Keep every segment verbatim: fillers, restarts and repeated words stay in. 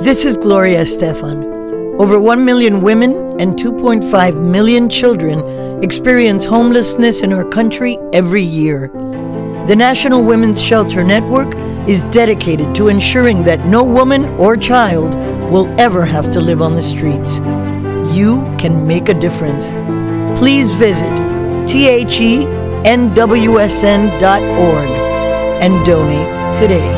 This is Gloria Estefan. Over one million women and two point five million children experience homelessness in our country every year. The National Women's Shelter Network is dedicated to ensuring that no woman or child will ever have to live on the streets. You can make a difference. Please visit T H E N W S N dot org and donate today.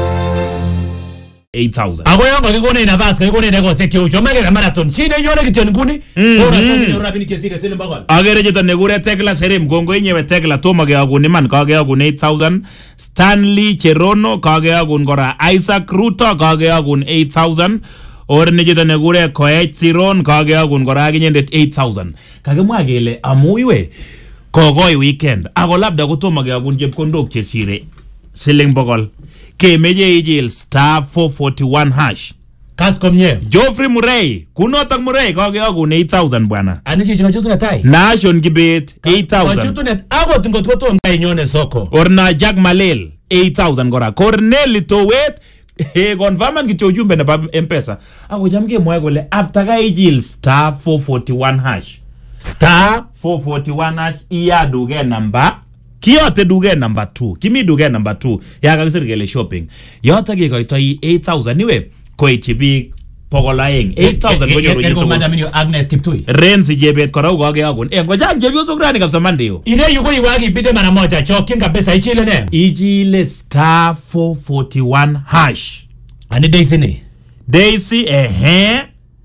eight thousand. Ako yango kikone nafasi kikone nego sekyo chomeke na marathon chine yone kitoni kuni ora tomi yora bini kesire sele mbagol agere jito negure Tekla Serem gongo inyewe Tekla toma ge agun man kage agun eight thousand. Stanley Cherono kage agun gora Isaac Ruto kage agun eight thousand. Or nejito negure Koech Siron kage agun gora ginyendet eight thousand. Kage mwagele amuiwe kogoi weekend ako labda kutoma ge agun jepkondok chesire siling bogol kemeje ijil star four forty-one hash kas komnye Geoffrey Murray kunotak Murray kage agun eight thousand bwana aniji jino chutu netai Nation Kibet eight thousand chutu net ako tingo tkoto mbai nyone soko orna Jack Malel eight thousand gora Corneli Towet he confirman kityo ujumbe na M-Pesa ako jamge mwae gole after ga ijil star four forty-one hash star four forty-one hash iya duge number kiyote duge number two kimi duge number two ya kakisirgele shopping yote ge koitoi eight thousand niwe koiti big pogolaeng eight thousand konyoru yuto madam ni Agnes Kiptui Renzi jebet kora ugoge agun eh ngoja jebyo sograni kabisa mandeo ile yuko iwagi bide mara moja choking kabisa ichile ne ichile star four forty-one hash ani Daisy ni Daisy ehe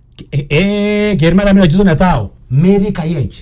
eh germa madam ni juzo na tao Mary Kayej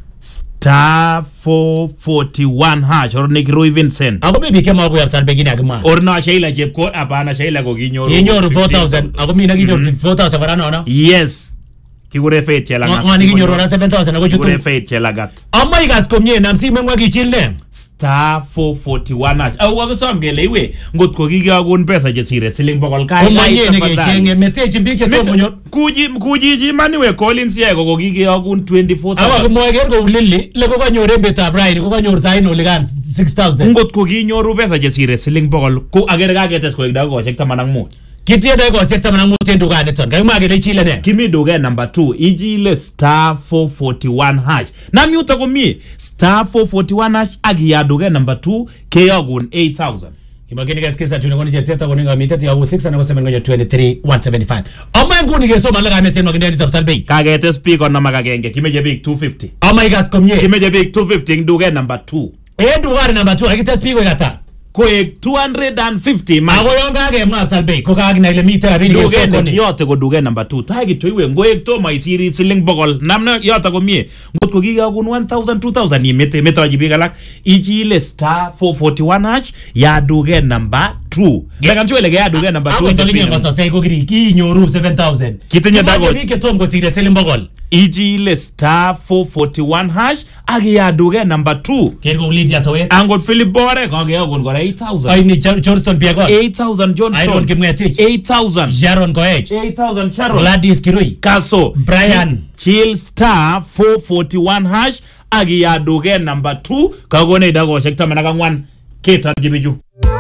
star four forty-one hash or Nikiro Vincent ako bibi kema ko yapsal begini agma or na Sheila jebko apana Sheila ko ginyoru ginyoru four thousand ako mina ginyoru four thousand barano no yes kigure fate chela gat ngani ginyoru na seven thousand ako kigure chutu fate chela gat amma igas komnye namsi mengwa gichille star four forty-one hash au wako samgele iwe ngot ko gigagun pesa jesire siling bokol kai umanye ne chenge meteji bike to monyo kuji kuji jimani we Collins yego ko gigagun twenty-four thousand awa mo ger go lilli le ko kanyor embeta Brian ko kanyor zaino ligan six thousand ngot ko ginyoru pesa jesire siling bokol ko agere ga getes ko igda go sekta manang mo kitie da go sekta manang mo tendu ga neton ga ma gele chile ne kimi doge number two ijile star four forty-one hash na myuta ko mi star four forty-one hash agiya doge number two ke yagun eight thousand imagine guys kesa tunakoni jeteta ko ninga mitati ya six na seven ngoja twenty-three one seventy-five amma nguni ke so malaga meten magende ni tapsal bay kagete speak on magagenge kimeje big two fifty amma guys komnye kimeje big two fifty nduge number two e dugar number two akita speak ko yata ko two hundred fifty ma ago yonga ge mapsal bay ko kagina ile mita bili so ko ni yote ko duge number two tagi to iwe ngoek to mai siri siling bogol namna yota ko mie ngot ko giga gun one thousand two thousand ni mete meta wajibi galak ichile star four forty-one hash ya duge number two daga nchwele ge ya duge number two to linga so sai ko giri ki nyoru seven thousand kitinya dago ni ke tomgo sire siling bogol ichile star four forty-one hash agi ya duge number two kergo Lydia Towe angot Philip Bore ko ge gun gora eight thousand ai ni Johnston Piagot eight thousand Johnston Iron Kimwetich eight thousand Sharon Koech eight thousand Sharon Gladys Kirui Kaso Brian chill star four forty-one hash agi ya duge number two kagone dago sekta manaka one keta jibiju